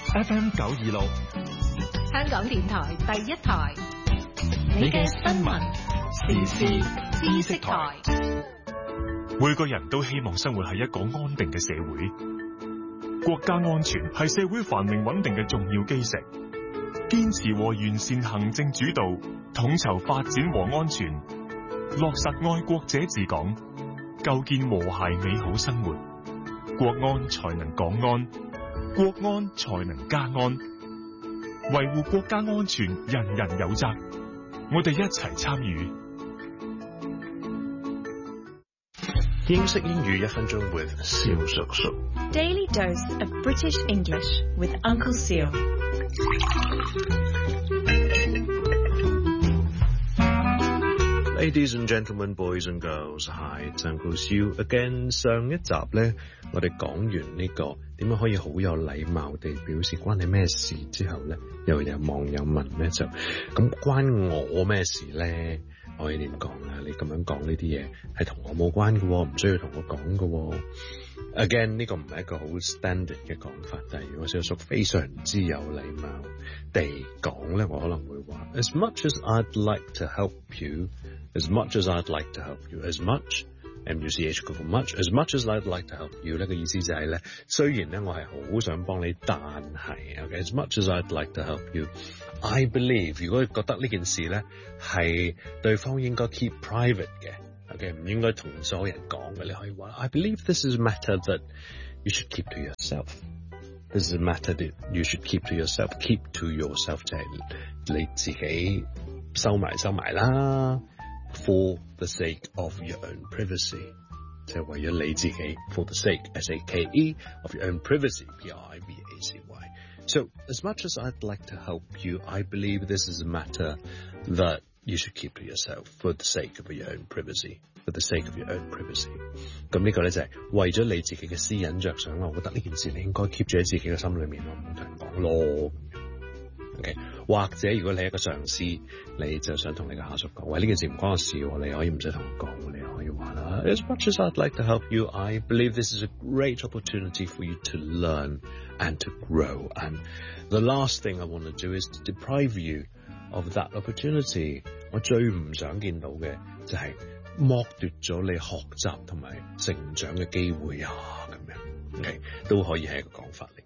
FM 926， 香港電台第一台，你嘅新聞時事知識台。 每個人都希望生活喺一個安定嘅社會，國家安全係社會繁榮穩定嘅重要基石。堅持和完善行政主導，統籌發展和安全，落實愛國者治港，構建和諧美好生活，國安才能港安，國安才能家安。維護國家安全，人人有責，我哋一齊參與。 英式英語1分鐘 with 蕭叔叔。 Daily dose of British English with Uncle Seal。 Ladies and gentlemen, boys and girls, hi, it's Uncle Seal again。 上一集呢，我哋講完呢個點樣可以好有禮貌地表示關你咩事之後呢，又有網友問呢，就咁關我咩事呢？我可以點講啊？你咁樣講呢啲嘢係同我冇關嘅喎，唔需要同我講嘅喎。Again， 呢個唔係一個好 standard 嘅講法，但係如果小叔非常之有禮貌地講咧，我可能會話 As much as I'd like to help you, as much as I'd like to help you, as much MUCH 嗰個 much, as much as I'd like to help you 呢個意思就係咧，雖然咧我係好想幫你，但係 as much as I'd like to help you, I believe 如果你覺得呢件事咧係對方應該 keep private 嘅。Okay， 唔應該同所有人講嘅，你可以話 I believe this is a matter that you should keep to yourself. This is a matter that you should keep to yourself. Keep to yourself 就係你自己收埋啦。For the sake of your own privacy， 就係為咗你自己。For the sake, S-A-K-E, of your own privacy, P-R-I-V-A-C-Y. So, as much as I'd like to help you, I believe this is a matter that you should keep to yourself for the sake of your own privacy. For the sake of your own privacy. 咁呢個咧就係為咗你自己嘅私隱着想，我覺得呢件事你應該 keep 住喺自己嘅心裏面咯，唔好同人講咯。OK， 或者如果你係一個上司，你就想同你嘅下屬講，喂，呢件事唔關我事喎，你可以唔使同我講，你可以話啦 As much as I'd like to help you, I believe this is a great opportunity for you to learn and to grow. And the last thing I want to do is to deprive you of that opportunity。 我最唔想見到嘅就係剝奪咗你學習同埋成長嘅機會啊，咁樣 OK 都可以係一個講法嚟。